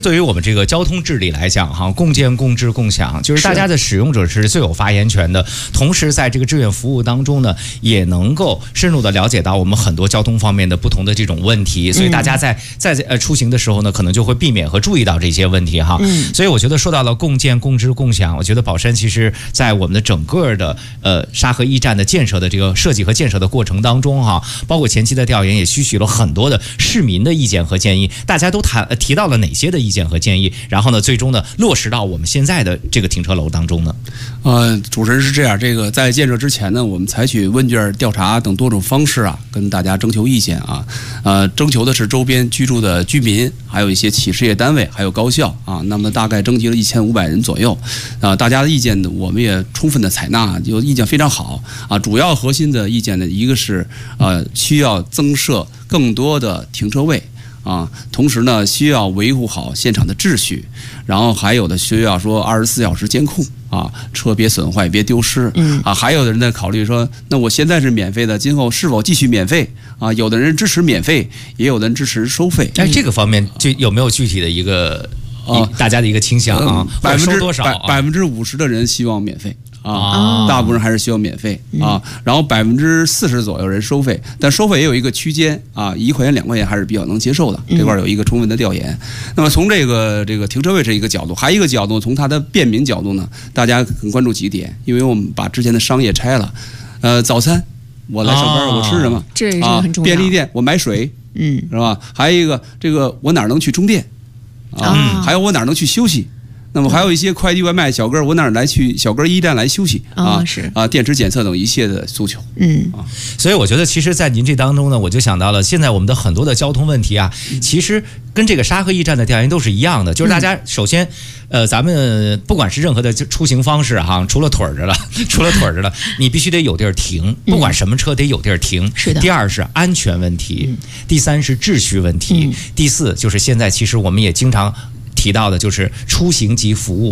对于我们这个交通治理来讲，哈，共建、共治、共享，就是大家的使用者是最有发言权的。同时，在这个志愿服务当中呢，也能够深入的了解到我们很多交通方面的不同的这种问题。所以大家在出行的时候呢，可能就会避免和注意到这些问题哈。所以我觉得说到了共建、共治、共享，我觉得宝山其实在我们的整个的沙河驿站的建设的这个设计和建设的过程当中哈，包括前期的调研也吸取了很多的市民的意见和建议，大家都提到了哪些的意见和建议，然后呢，最终呢落实到我们现在的这个停车楼当中呢？ 主持人是这样，这个在建设之前呢，我们采取问卷调查等多种方式啊，跟大家征求意见啊。征求的是周边居住的居民，还有一些企事业单位，还有高校啊。那么大概征集了1500人左右啊。大家的意见呢，我们也充分的采纳，就意见非常好啊。主要核心的意见呢，一个是需要增设更多的停车位。同时呢，需要维护好现场的秩序，然后还有的需要说24小时监控啊，车别损坏，别丢失还有的人在考虑说，那我现在是免费的，今后是否继续免费啊？有的人支持免费，也有的人支持收费。 这个方面就有没有具体的一个大家的一个倾向啊？收多少 ？50%的人希望免费。大部分人还是需要免费然后40%左右人收费，但收费也有一个区间1块钱2块钱还是比较能接受的，这块有一个充分的调研。那么从这个停车位这一个角度，还有一个角度，从它的便民角度呢，大家很关注几点，因为我们把之前的商业拆了，早餐我来上班我吃什么？ 这也是很重要。 便利店我买水，是吧？还有一个这个我哪能去充电还有我哪能去休息？那么还有一些快递外卖小哥，我哪来去小哥驿站来休息电池检测等一切的诉求。 所以我觉得，其实，在您这当中呢，我就想到了，现在我们的很多的交通问题啊，其实跟这个沙河驿站的调研都是一样的，就是大家首先，咱们不管是任何的出行方式哈，除了腿儿着了，你必须得有地儿停，不管什么车得有地儿停。 是的。 第二是安全问题，第三是秩序问题，第四就是现在其实我们也经常提到的就是出行及服务。